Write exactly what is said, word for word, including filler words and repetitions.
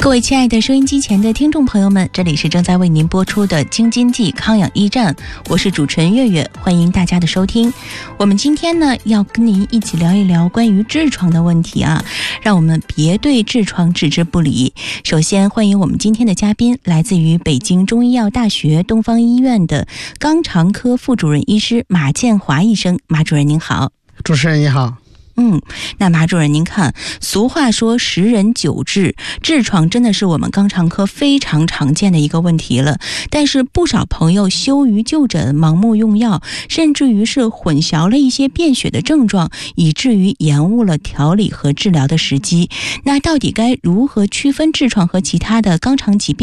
各位亲爱的收音机前的听众朋友们，这里是正在为您播出的京津冀康养驿站，我是主持人月月，欢迎大家的收听。我们今天呢要跟您一起聊一聊关于痔疮的问题啊，让我们别对痔疮置之不理。首先欢迎我们今天的嘉宾，来自于北京中医药大学东方医院的肛肠科副主任医师马建华医生。马主任您好。 主持人你好。 嗯，那马主任您看，俗话说十人九痔，痔疮真的是我们肛肠科非常常见的一个问题了。但是不少朋友羞于就诊，盲目用药，甚至于是混淆了一些便血的症状，以至于延误了调理和治疗的时机。那到底该如何区分痔疮和其他的肛肠疾病